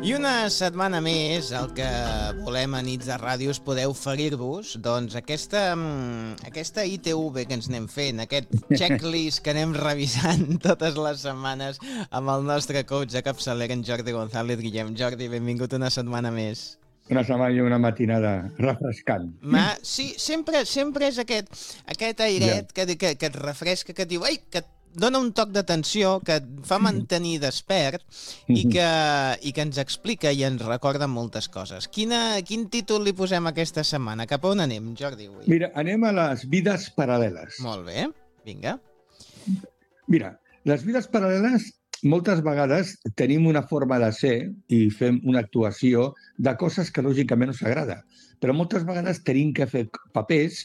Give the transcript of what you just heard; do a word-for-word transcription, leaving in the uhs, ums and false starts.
I una setmana més, el que volem a Nits de Ràdio és poder oferir-vos doncs, aquesta, aquesta I T V que ens anem fent, aquest checklist que anem revisant totes les setmanes amb el nostre coach de capçalera, en Jordi González. Guillem, Jordi, benvingut una setmana més. Una setmana i una matinada refrescant. Ma, sí, sempre, sempre és aquest, aquest airet yeah. que, que, que et refresca, que et diu, ai, que et dona un toc d'atenció, que et fa mantenir despert i que, i que ens explica i ens recorda moltes coses. Quina, quin títol li posem aquesta setmana? Cap a on anem, Jordi? Avui? Mira, anem a les vides paral·leles. Molt bé, vinga. Mira, les vides paral·leles moltes vegades tenim una forma de ser i fem una actuació de coses que lògicament no s'agrada, però moltes vegades tenim que fer papers